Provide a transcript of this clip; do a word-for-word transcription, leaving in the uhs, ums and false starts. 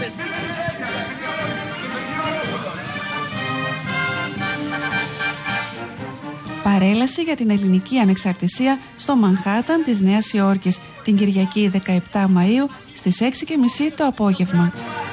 Παρέλαση για την ελληνική ανεξαρτησία στο Μανχάταν της Νέας Υόρκης την Κυριακή δεκαεπτά Μαΐου στις έξι και μισή το απόγευμα.